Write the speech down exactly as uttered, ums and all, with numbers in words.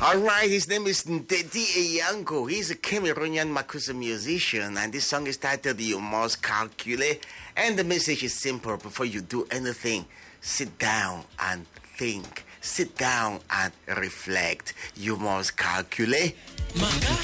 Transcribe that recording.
All right, his name is Ndedi Eyango. He's a Cameroonian Makusa musician, and this song is titled You Must Calculate. And the message is simple: before you do anything, sit down and think. Sit down and reflect. You must calculate.